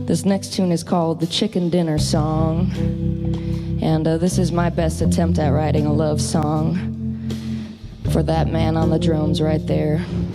This next tune is called The Chicken Dinner Song, and this is my best attempt at writing a love song for that man on the drums right there.